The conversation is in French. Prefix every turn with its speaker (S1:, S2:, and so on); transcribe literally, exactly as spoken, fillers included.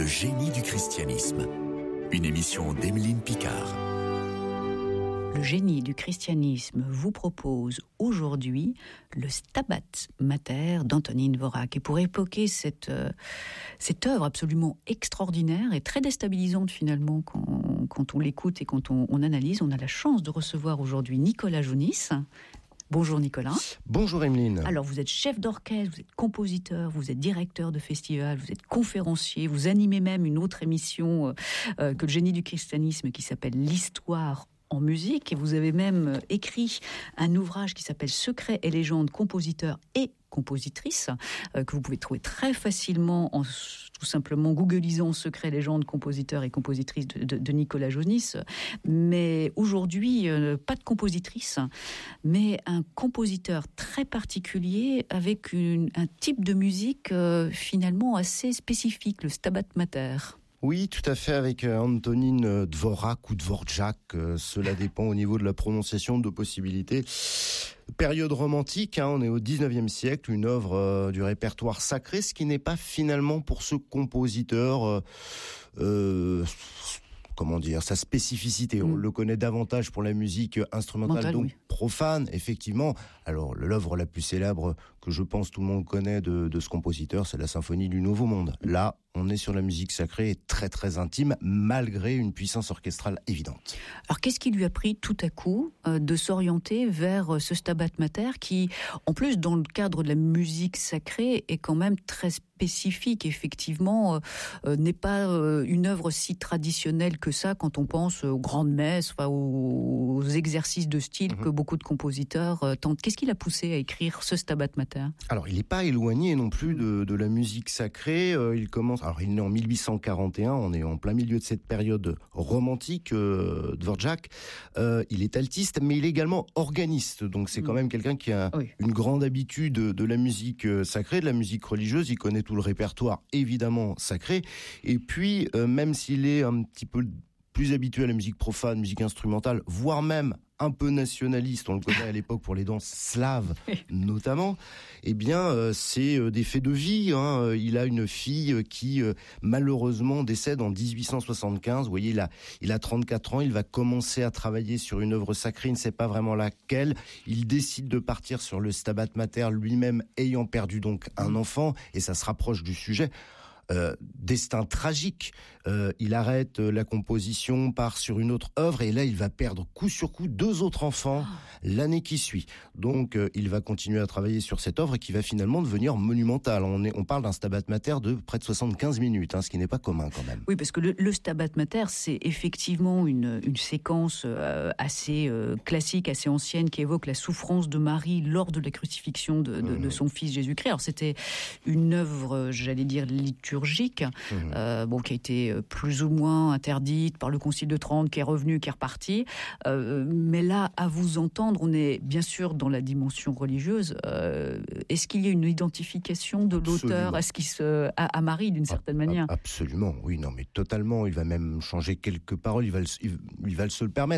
S1: Le génie du christianisme. Une émission d'Emeline Picard.
S2: Le génie du christianisme vous propose aujourd'hui le Stabat Mater d'Antonín Dvořák. Et pour évoquer cette, euh, cette œuvre absolument extraordinaire et très déstabilisante finalement quand, quand on l'écoute et quand on, on analyse, on a la chance de recevoir aujourd'hui Nicolas Jaunis. Bonjour Nicolas.
S3: Bonjour Emeline.
S2: Alors vous êtes chef d'orchestre, vous êtes compositeur, vous êtes directeur de festival, vous êtes conférencier, vous animez même une autre émission euh, que le génie du christianisme qui s'appelle l'Histoire en musique, et vous avez même écrit un ouvrage qui s'appelle Secrets et légendes, compositeurs et compositrices, euh, que vous pouvez trouver très facilement en tout simplement googlisant Secrets, légendes, compositeurs et compositrices de, de, de Nicolas Jaunis. Mais aujourd'hui, euh, pas de compositrice, mais un compositeur très particulier avec une, un type de musique euh, finalement assez spécifique, le Stabat Mater.
S3: Oui, tout à fait, avec Antonín Dvořák ou Dvořák, euh, cela dépend au niveau de la prononciation de possibilités. Période romantique, hein, on est au dix-neuvième siècle, une œuvre euh, du répertoire sacré, ce qui n'est pas finalement pour ce compositeur... Euh, euh, comment dire, sa spécificité. On mmh. le connaît davantage pour la musique instrumentale, Mental, donc oui. profane, effectivement. Alors, l'œuvre la plus célèbre que je pense tout le monde connaît de, de ce compositeur, c'est la Symphonie du Nouveau Monde. Là, on est sur la musique sacrée et très très intime, malgré une puissance orchestrale évidente.
S2: Alors, qu'est-ce qui lui a pris tout à coup euh, de s'orienter vers ce Stabat Mater qui, en plus, dans le cadre de la musique sacrée, est quand même très spécifique, effectivement, euh, n'est pas euh, une œuvre si traditionnelle que ça quand on pense aux grandes messes, enfin, aux, aux exercices de style mmh. que beaucoup de compositeurs euh, tentent. Qu'est-ce qui l'a poussé à écrire ce Stabat Mater ?
S3: Alors, il n'est pas éloigné non plus de, de la musique sacrée. Euh, il commence. Alors, il est né en mille huit cent quarante et un. On est en plein milieu de cette période romantique. Euh, Dvořák, euh, il est altiste, mais il est également organiste. Donc, c'est mmh. quand même quelqu'un qui a oui. une grande habitude de, de la musique sacrée, de la musique religieuse. Il connaît tout le répertoire, évidemment, sacré. Et puis, euh, même s'il est un petit peu plus habitué à la musique profane, musique instrumentale, voire même un peu nationaliste, on le connaît à l'époque pour les danses slaves notamment, eh bien euh, c'est euh, des faits de vie. Hein. Il a une fille qui euh, malheureusement décède en dix-huit cent soixante-quinze. Vous voyez, il a, il a trente-quatre ans, il va commencer à travailler sur une œuvre sacrée, il ne sait pas vraiment laquelle. Il décide de partir sur le Stabat Mater, lui-même ayant perdu donc un enfant, et ça se rapproche du sujet. Euh, destin tragique. Euh, il arrête euh, la composition, part sur une autre œuvre, et là il va perdre coup sur coup deux autres enfants oh. l'année qui suit. Donc euh, il va continuer à travailler sur cette œuvre qui va finalement devenir monumentale. On, est, on parle d'un Stabat Mater de près de soixante-quinze minutes, hein, ce qui n'est pas commun quand même.
S2: Oui, parce que le, le Stabat Mater, c'est effectivement une, une séquence euh, assez euh, classique, assez ancienne, qui évoque la souffrance de Marie lors de la crucifixion de, de, mmh. de son fils Jésus-Christ. Alors c'était une œuvre, j'allais dire, liturgique, Mmh. Euh, bon, qui a été plus ou moins interdite par le Concile de Trente, qui est revenu, qui est reparti. Euh, mais là, à vous entendre, on est bien sûr dans la dimension religieuse. Euh, est-ce qu'il y a une identification de l'auteur à, ce qui se, à, à Marie, d'une certaine
S3: ah,
S2: manière ?
S3: Absolument, oui, non, mais totalement. Il va même changer quelques paroles, il va, le, il, il va se le permettre.